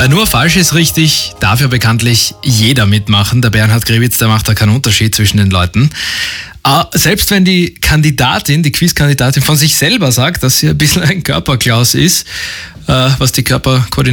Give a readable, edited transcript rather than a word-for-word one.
Bei nur falsch ist richtig, darf ja bekanntlich jeder mitmachen. Der Bernhard Grewitz, der macht da keinen Unterschied zwischen den Leuten. Selbst wenn die Quizkandidatin von sich selber sagt, dass sie ein bisschen ein Körperklaus ist, was die Körperkoordination